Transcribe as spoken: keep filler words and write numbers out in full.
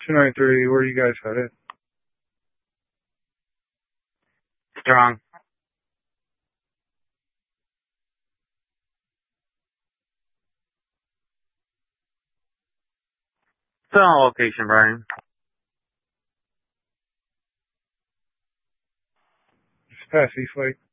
two nine three, where are you guys headed? Strong. Still on location, Brian. Just past Eastlake.